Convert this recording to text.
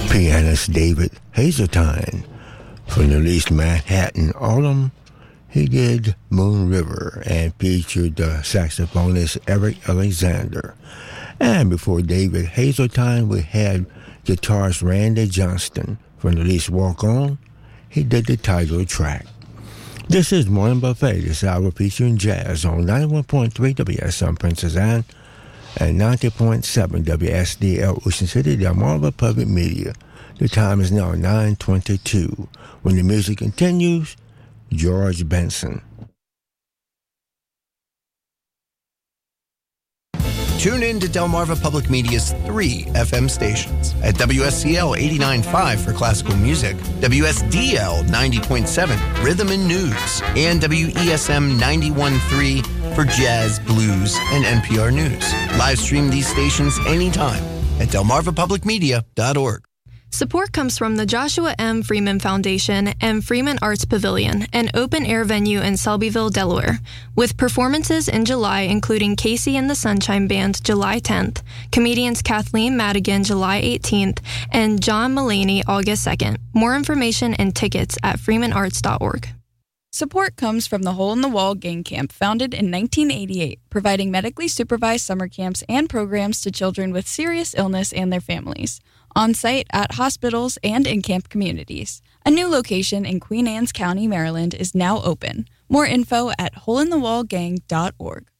Pianist David Hazeltine from the release Manhattan Autumn. He did Moon River and featured the saxophonist Eric Alexander. And before David Hazeltine, we had guitarist Randy Johnston from the release Walk On. He did the title track. This is Morning Buffet, this hour featuring jazz on 91.3 WSM Princess Anne and 90.7 WSDL Ocean City, Delmarva Public Media. The time is now 9:22. When the music continues, George Benson. Tune in to Delmarva Public Media's 3 FM stations at WSCL 89.5 for classical music, WSDL 90.7 Rhythm and News, and WESM 91.3 for jazz, blues, and NPR News. Live stream these stations anytime at delmarvapublicmedia.org. Support comes from the Joshua M. Freeman Foundation and Freeman Arts Pavilion, an open-air venue in Selbyville, Delaware, with performances in July including Casey and the Sunshine Band July 10th, comedians Kathleen Madigan July 18th, and John Mulaney August 2nd. More information and tickets at freemanarts.org. Support comes from the Hole in the Wall Gang Camp, founded in 1988, providing medically supervised summer camps and programs to children with serious illness and their families, on-site at hospitals and in camp communities. A new location in Queen Anne's County, Maryland is now open. More info at holeinthewallgang.org.